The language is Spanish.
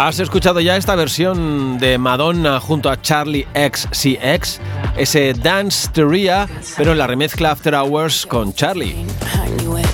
Has escuchado ya esta versión de Madonna junto a Charlie XCX, ese Dance Teria, pero en la remezcla After Hours con Charlie.